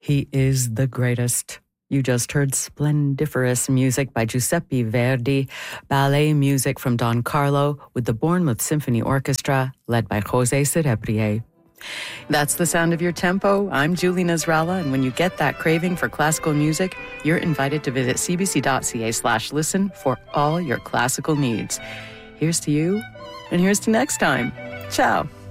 He is the greatest. You just heard splendiferous music by Giuseppe Verdi, ballet music from Don Carlo with the Bournemouth Symphony Orchestra, led by Jose Cerebrier. That's the sound of your tempo. I'm Julie Nasrallah, and when you get that craving for classical music, you're invited to visit cbc.ca/listen for all your classical needs. Here's to you, and here's to next time. Ciao.